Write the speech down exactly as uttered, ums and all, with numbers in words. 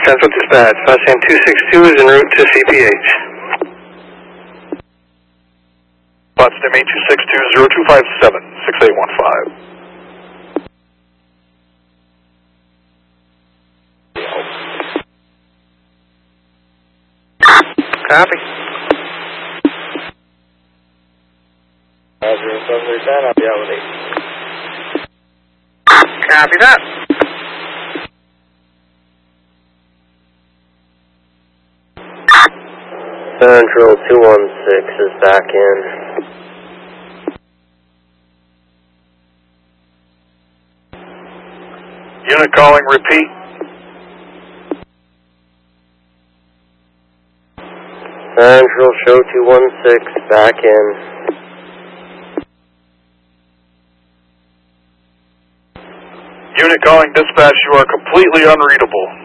Central Dispatch, Mustang two six two is en route to C P H. Potsdam eight two six two zero two five seven six eight one five. Copy. five zero seven three ten, I'll be out with eight. Copy that. Central two one six is back in. Unit calling, repeat. Central show two one six back in. Unit calling dispatch, you are completely unreadable.